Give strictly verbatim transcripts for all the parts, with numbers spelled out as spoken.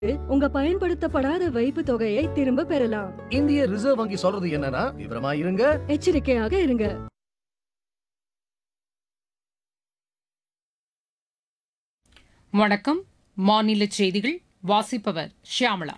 உங்க பயன்படுத்தப்படாத வைப்பு தொகையை திரும்ப பெறலாம். இந்திய ரிசர்வ் வங்கி சொல்றது என்னன்னா, விவரமா இருங்க, எச்சரிக்கையாக இருங்க. வணக்கம். மாநில செய்திகள் வாசிப்பவர் ஷியாமளா.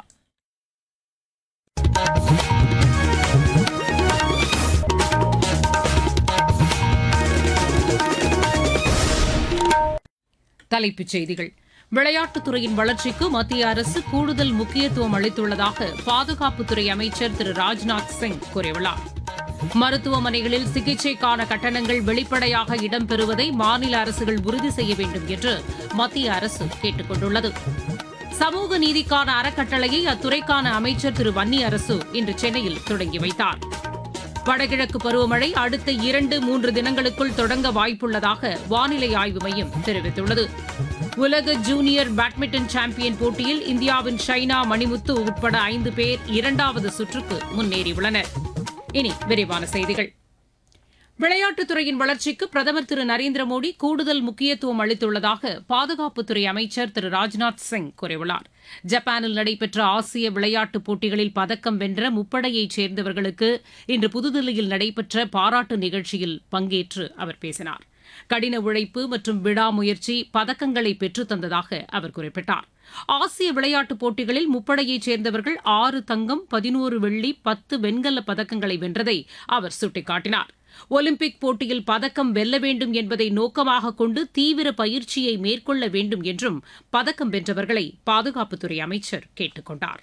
தலைப்புச் செய்திகள். விளையாட்டுத்துறையின் வளர்ச்சிக்கு மத்திய அரசு கூடுதல் முக்கியத்துவம் அளித்துள்ளதாக பாதுகாப்புத்துறை அமைச்சர் திரு ராஜ்நாத் சிங் கூறியுள்ளார். மருத்துவமனைகளில் சிகிச்சைக்கான கட்டணங்கள் வெளிப்படையாக இடம்பெறுவதை மாநில அரசுகள் உறுதி செய்ய வேண்டும் என்று மத்திய அரசு கேட்டுக் கொண்டுள்ளது. சமூக நீதிக்கான அறக்கட்டளையை அத்துறைக்கான அமைச்சர் திரு வன்னியரசு இன்று சென்னையில் தொடங்கி வைத்தார். வடகிழக்கு பருவமழை அடுத்த இரண்டு மூன்று தினங்களுக்குள் தொடங்க வாய்ப்புள்ளதாக வானிலை ஆய்வு மையம் தெரிவித்துள்ளது. உலக ஜூனியர் பேட்மிண்டன் சாம்பியன் போட்டியில் இந்தியாவின் ஷைனா மணிமுத்து உட்பட ஐந்து பேர் இரண்டாவது சுற்றுக்கு முன்னேறியுள்ளனர். இனி விரிவான செய்திகள். விளையாட்டுத்துறையின் வளர்ச்சிக்கு பிரதமர் திரு நரேந்திர மோடி கூடுதல் முக்கியத்துவம் அளித்துள்ளதாக பாதுகாப்புத்துறை அமைச்சர் திரு ராஜ்நாத் சிங் கூறியுள்ளார். ஜப்பானில் நடைபெற்ற ஆசிய விளையாட்டுப் போட்டிகளில் பதக்கம் வென்ற முப்படையைச் சேர்ந்தவர்களுக்கு இன்று புதுதில்லியில் நடைபெற்ற பாராட்டு நிகழ்ச்சியில் பங்கேற்று அவர் பேசினார். கடின உழைப்பு மற்றும் விடாமுயற்சி பதக்கங்களை பெற்றுத் தந்ததாக அவர் குறிப்பிட்டார். ஆசிய விளையாட்டுப் போட்டிகளில் முப்படையைச் சேர்ந்தவர்கள் ஆறு தங்கம், பதினோரு வெள்ளி, பத்து வெண்கலப் பதக்கங்களை வென்றதை அவர் சுட்டிக்காட்டினார். ஒலிம்பிக் போட்டியில் பதக்கம் வெல்ல வேண்டும் என்பதை நோக்கமாக கொண்டு தீவிர பயிற்சியை மேற்கொள்ள வேண்டும் என்றும் பதக்கம் வென்றவர்களை பாதுகாப்புத்துறை அமைச்சர் கேட்டுக் கொண்டார்.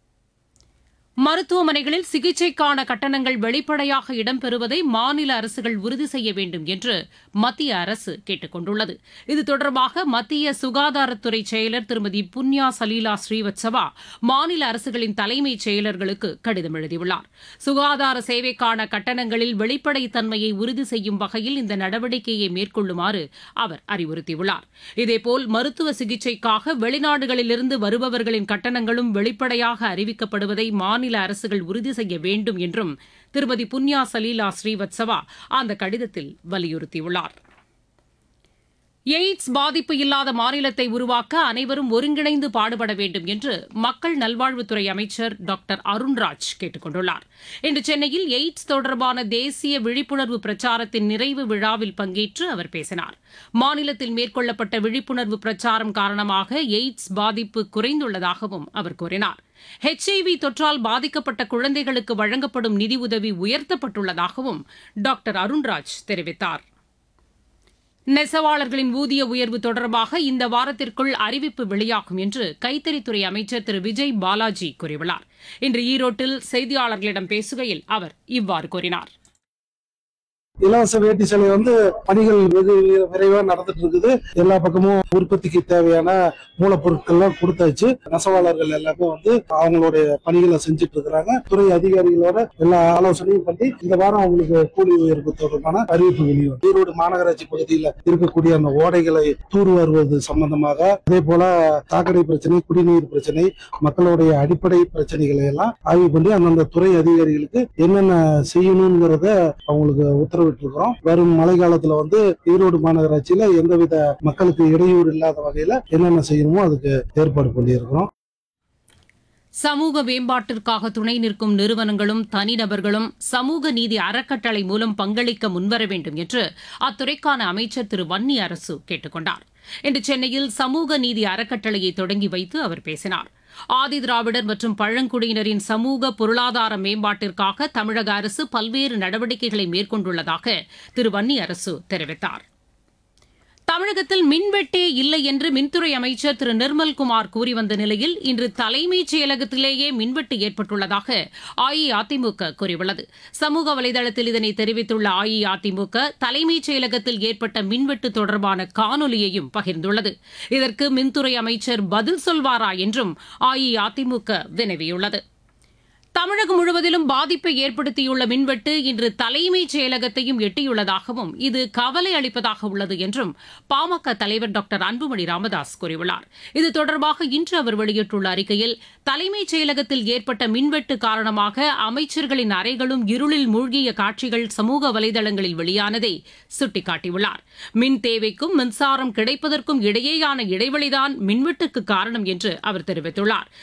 மருத்துவமனைகளில் சிகிச்சைக்கான கட்டணங்கள் வெளிப்படையாக இடம்பெறுவதை மாநில அரசுகள் உறுதி செய்ய வேண்டும் என்று மத்திய அரசு கேட்டுக் கொண்டுள்ளது. இது தொடர்பாக மத்திய சுகாதாரத்துறை செயலர் திருமதி புண்ணியா சலீலா ஸ்ரீவத்சவா மாநில அரசுகளின் தலைமைச் செயலர்களுக்கு கடிதம் எழுதியுள்ளார். சுகாதார சேவைக்கான கட்டணங்களில் வெளிப்படைத்தன்மையை உறுதி செய்யும் வகையில் இந்த நடவடிக்கையை மேற்கொள்ளுமாறு அவர் அறிவுறுத்தியுள்ளார். இதேபோல் மருத்துவ சிகிச்சைக்காக வெளிநாடுகளிலிருந்து வருபவர்களின் கட்டணங்களும் வெளிப்படையாக அறிவிக்கப்படுவதை மாநில அரசுகள் உறுதி செய்ய வேண்டும் என்றும் திருமதி புண்ணியா சலீலா ஸ்ரீவத்சவா அந்த கடிதத்தில் வலியுறுத்தியுள்ளார். எய்ட்ஸ் பாதிப்பு இல்லாத மாநிலத்தை உருவாக்க அனைவரும் ஒருங்கிணைந்து பாடுபட வேண்டும் என்று மக்கள் நல்வாழ்வுத்துறை அமைச்சர் டாக்டர் அருண்ராஜ் கேட்டுக் கொண்டுள்ளார். இன்று சென்னையில் எய்ட்ஸ் தொடர்பான தேசிய விழிப்புணர்வு பிரச்சாரத்தின் நிறைவு விழாவில் பங்கேற்று அவர் பேசினார். மாநிலத்தில் மேற்கொள்ளப்பட்ட விழிப்புணர்வு பிரச்சாரம் காரணமாக எய்ட்ஸ் பாதிப்பு குறைந்துள்ளதாகவும் அவர் கூறினார். ஹெச்ஐவி தொற்றால் பாதிக்கப்பட்ட குழந்தைகளுக்கு வழங்கப்படும் நிதியுதவி உயர்த்தப்பட்டுள்ளதாகவும் டாக்டர் அருண்ராஜ் தெரிவித்தார். நெசவாளர்களின் ஊதிய உயர்வு தொடர்பாக இந்த வாரத்திற்குள் அறிவிப்பு வெளியாகும் என்று கைத்தறித்துறை அமைச்சர் திரு விஜய் பாலாஜி கூறியுள்ளார். இன்று ஈரோட்டில் செய்தியாளர்களிடம் பேசுகையில் அவர் இவ்வாறு கூறினார். இலவச வேட்டி சேலை வந்து பணிகள் வெகு விரைவா நடந்துட்டு இருக்குது. எல்லா பக்கமும் உற்பத்திக்கு தேவையான மூலப்பொருட்கள் எல்லாம் கொடுத்தாச்சு. நெசவாளர்கள் எல்லாமே வந்து அவங்களுடைய பணிகளை செஞ்சுட்டு இருக்கிறாங்க. துறை அதிகாரிகளோட எல்லா ஆலோசனையும் பண்ணி இந்த வாரம் அவங்களுக்கு கூலி உயர்வு தொடர்பான அறிவிப்பு வெளியும். ஈரோடு மாநகராட்சி பகுதியில் இருக்கக்கூடிய அந்த ஓடைகளை தூர் வருவது சம்பந்தமாக, அதே போல சாக்கடை பிரச்சனை, குடிநீர் பிரச்சனை, மக்களுடைய அடிப்படை பிரச்சனைகளை எல்லாம் ஆய்வு பண்ணி அந்தந்த துறை அதிகாரிகளுக்கு என்னென்ன செய்யணுங்கிறத அவங்களுக்கு உத்தரவு இருக்கிறோம். வரும் மழை காலத்துல வந்து ஈரோடு மாநகராட்சியில எந்தவித மக்களுக்கு இடையூறு இல்லாத வகையில என்னென்ன செய்யணுமோ அதுக்கு ஏற்பாடு பண்ணியிருக்கிறோம். சமூக மேம்பாட்டிற்காக துணை நிற்கும் நிறுவனங்களும் தனிநபர்களும் சமூக நீதி அறக்கட்டளை மூலம் பங்களிக்க முன்வர வேண்டும் என்று அத்துறைக்கான அமைச்சர் திரு வன்னியரசு கேட்டுக் கொண்டார். இன்று சென்னையில் சமூக நீதி அறக்கட்டளையை தொடங்கி வைத்து அவர் பேசினார். ஆதி திராவிடர் மற்றும் பழங்குடியினரின் சமூக பொருளாதார மேம்பாட்டிற்காக தமிழக அரசு பல்வேறு நடவடிக்கைகளை மேற்கொண்டுள்ளதாக திரு வன்னியரசு தெரிவித்தார். தமிழகத்தில் மின்வெட்டே இல்லை என்று மின்துறை அமைச்சர் திரு நிர்மல்குமார் கூறி வந்த நிலையில் இன்று தலைமைச் செயலகத்திலேயே மின்வெட்டு ஏற்பட்டுள்ளதாக அஇஅதிமுக கூறியுள்ளது. சமூக வலைதளத்தில் இதனை தெரிவித்துள்ள அஇஅதிமுக தலைமைச் செயலகத்தில் ஏற்பட்ட மின்வெட்டு தொடர்பான காணொலியையும் பகிர்ந்துள்ளது. இதற்கு மின்துறை அமைச்சர் பதில் சொல்வாரா என்றும் அஇஅதிமுக வினவியுள்ளது. தமிழகம் முழுவதிலும் பாதிப்பை ஏற்படுத்தியுள்ள மின்வெட்டு இன்று தலைமைச் செயலகத்தையும் எட்டியுள்ளதாகவும் இது கவலை அளிப்பதாக உள்ளது என்றும் பாமக தலைவர் டாக்டர் அன்புமணி ராமதாஸ் கூறியுள்ளார். இது தொடர்பாக இன்று அவர் வெளியிட்டுள்ள அறிக்கையில் தலைமைச் செயலகத்தில் ஏற்பட்ட மின்வெட்டு காரணமாக அமைச்சர்களின் அறைகளும் இருளில் மூழ்கிய காட்சிகள் சமூக வலைதளங்களில் வெளியானதை சுட்டிக்காட்டியுள்ளார். மின் தேவைக்கும் மின்சாரம் கிடைப்பதற்கும் இடையேயான இடைவெளிதான் மின்வெட்டுக்கு காரணம் என்று அவர் தெரிவித்துள்ளார்.